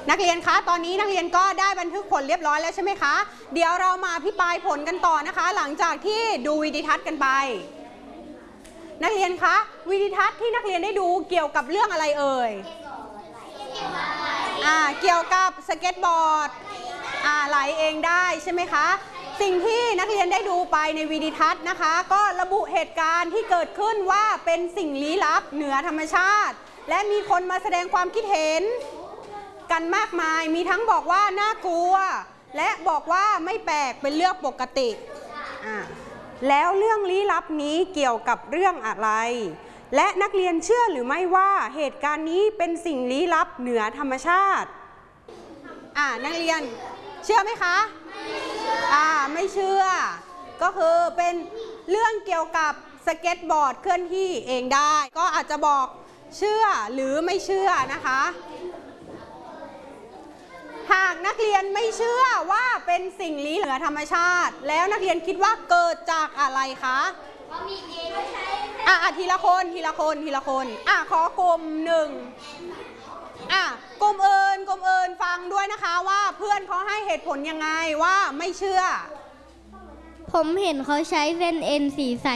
นักเรียนคะตอนนี้นักเรียนก็ได้บันทึกผลเรียบร้อยแล้วใช่ไหมคะเดี๋ยวเรามาอภิปรายผลกันต่อนะคะหลังจากที่ดูวิดีทัศน์กันไปนักเรียนคะวิดีทัศน์ที่นักเรียนได้ดูเกี่ยวกับเรื่องอะไรเอ่ยเกี่ยวกับสเก็ตบอร์ดไหลเองได้ใช่ไหมคะสิ่งที่นักเรียนได้ดูไปในวิดีทัศน์นะคะก็ระบุเหตุการณ์ที่เกิดขึ้นว่าเป็นสิ่งลี้ลับเหนือธรรมชาติและมีคนมาแสดงความคิดเห็นกันมากมายมีทั้งบอกว่าน่ากลัวและบอกว่าไม่แปลกเป็นเรื่องปกติแล้วเรื่องลี้ลับนี้เกี่ยวกับเรื่องอะไรและนักเรียนเชื่อหรือไม่ว่าเหตุการณ์นี้เป็นสิ่งลี้ลับเหนือธรรมชาตินักเรียนเชื่อไหมคะไม่เชื่อก็คือเป็นเรื่องเกี่ยวกับสเก็ตบอร์ดเคลื่อนที่เองได้ก็อาจจะบอกเชื่อหรือไม่เชื่อนะคะหากนักเรียนไม่เชื่อว่าเป็นสิ่งลี้ลับเหนือธรรมชาติแล้วนักเรียนคิดว่าเกิดจากอะไรคะทีละคนขอกลุ่มหนึ่งกลุ่มอื่นฟังด้วยนะคะว่าเพื่อนเขาให้เหตุผลยังไงว่าไม่เชื่อผมเห็นเขาใช้เส้นเอ็นสีใส